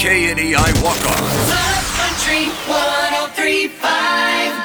KNEI Walk-On. Love Country 103.5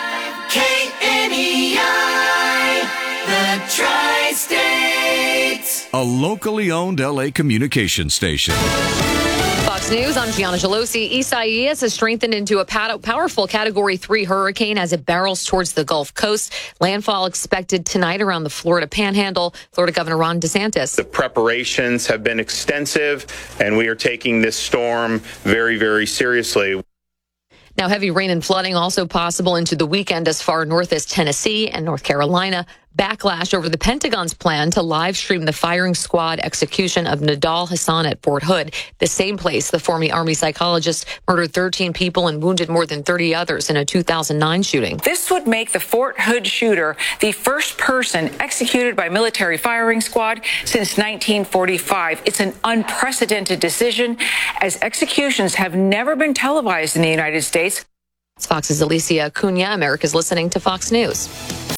KNEI, the Tri-States. A locally owned LA communication station. Fox News, I'm Gianna Gelosi. Isaias has strengthened into a powerful Category 3 hurricane as it barrels towards the Gulf Coast. Landfall expected tonight around the Florida Panhandle. Florida Governor Ron DeSantis. The preparations have been extensive, and we are taking this storm very, very seriously. Now, heavy rain and flooding also possible into the weekend as far north as Tennessee and North Carolina. Backlash over the Pentagon's plan to live stream the firing squad execution of Nidal Hasan at Fort Hood, the same place the former Army psychologist murdered 13 people and wounded more than 30 others in a 2009 shooting. This would make the Fort Hood shooter the first person executed by military firing squad since 1945. It's an unprecedented decision, as executions have never been televised in the United States. It's Fox's Alicia Cunha. America's listening to Fox News.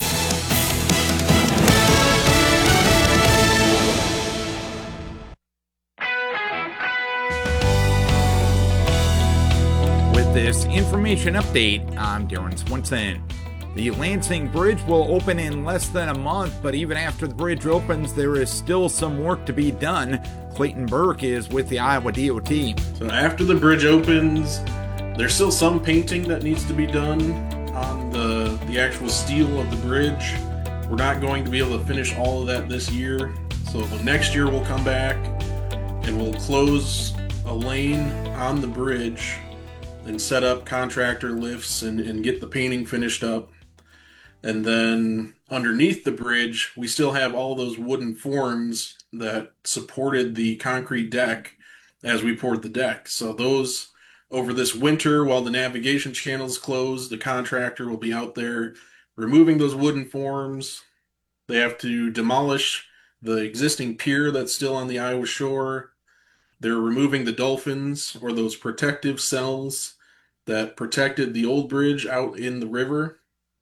With this information update, I'm Darren Swenson. The Lansing Bridge will open in less than a month, but even after the bridge opens, there is still some work to be done. Clayton Burke is with the Iowa DOT. So after the bridge opens, there's still some painting that needs to be done on the actual steel of the bridge. We're not going to be able to finish all of that this year. So next year we'll come back and we'll close a lane on the bridge and set up contractor lifts and get the painting finished up. And then underneath the bridge, we still have all those wooden forms that supported the concrete deck as we poured the deck. So those, over this winter, while the navigation channel's closed, the contractor will be out there removing those wooden forms. They have to demolish the existing pier that's still on the Iowa shore. They're removing the dolphins, or those protective cells that protected the old bridge out in the river.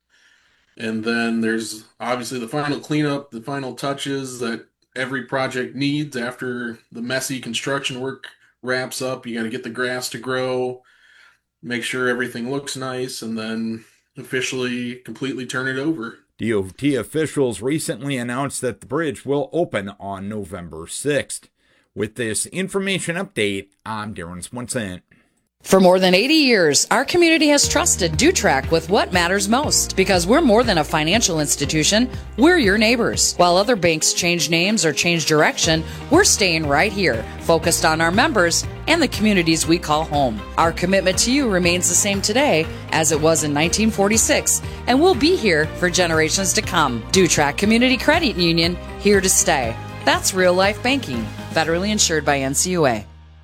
And then there's obviously the final cleanup, the final touches that every project needs after the messy construction work wraps up. You got to get the grass to grow, make sure everything looks nice, and then officially completely turn it over. DOT officials recently announced that the bridge will open on November 6th. With this information update, I'm Darren Swenson. For more than 80 years, our community has trusted DuTrack with what matters most. Because we're more than a financial institution, we're your neighbors. While other banks change names or change direction, we're staying right here, focused on our members and the communities we call home. Our commitment to you remains the same today as it was in 1946, and we'll be here for generations to come. DuTrack Community Credit Union, here to stay. That's real life banking, federally insured by NCUA.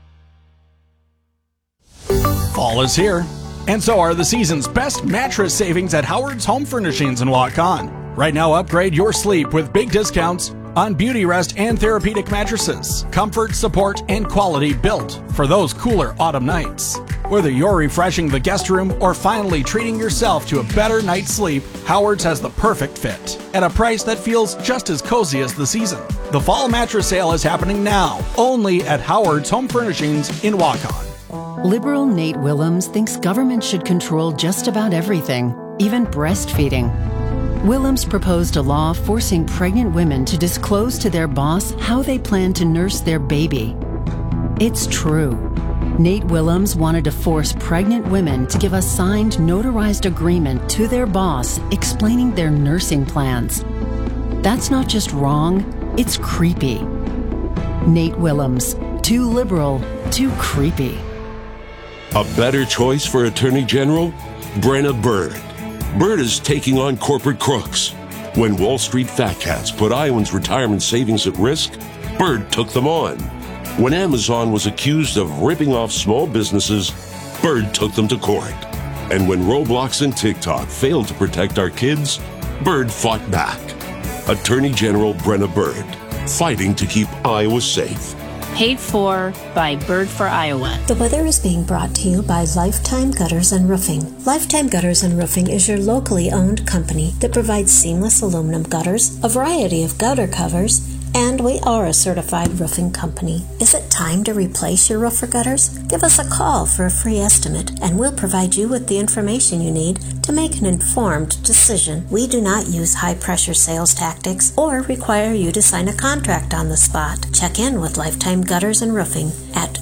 Fall is here, and so are the season's best mattress savings at Howard's Home Furnishings in Waukon. Right now, upgrade your sleep with big discounts on Beauty Rest and Therapeutic mattresses. Comfort, support, and quality built for those cooler autumn nights. Whether you're refreshing the guest room or finally treating yourself to a better night's sleep, Howard's has the perfect fit at a price that feels just as cozy as the season. The fall mattress sale is happening now, only at Howard's Home Furnishings in Waukon. Liberal Nate Willems thinks government should control just about everything, even breastfeeding. Willems proposed a law forcing pregnant women to disclose to their boss how they plan to nurse their baby. It's true. Nate Willems wanted to force pregnant women to give a signed, notarized agreement to their boss explaining their nursing plans. That's not just wrong, it's creepy. Nate Willems, too liberal, too creepy. A better choice for Attorney General? Brenna Bird. Bird is taking on corporate crooks. When Wall Street fat cats put Iowans' retirement savings at risk, Bird took them on. When Amazon was accused of ripping off small businesses, Bird took them to court. And when Roblox and TikTok failed to protect our kids, Bird fought back. Attorney General Brenna Bird, fighting to keep Iowa safe. Paid for by Bird for Iowa. The weather is being brought to you by Lifetime Gutters and Roofing. Lifetime Gutters and Roofing is your locally owned company that provides seamless aluminum gutters, a variety of gutter covers, And we are a certified roofing company. Is it time to replace your roof or gutters? Give us a call for a free estimate, and we'll provide you with the information you need to make an informed decision. We do not use high-pressure sales tactics or require you to sign a contract on the spot. Check in with Lifetime Gutters and Roofing at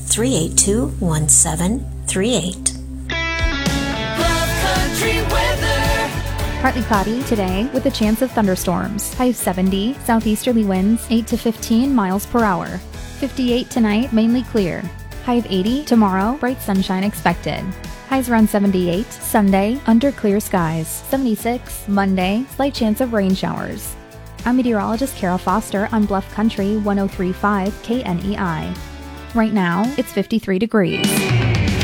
382-1738. Partly cloudy today with a chance of thunderstorms. High of 70, southeasterly winds 8 to 15 miles per hour. 58 tonight, mainly clear. High of 80 tomorrow, bright sunshine expected. Highs around 78, Sunday, under clear skies. 76, Monday, slight chance of rain showers. I'm meteorologist Carol Foster on Bluff Country 103.5 KNEI. Right now, it's 53 degrees.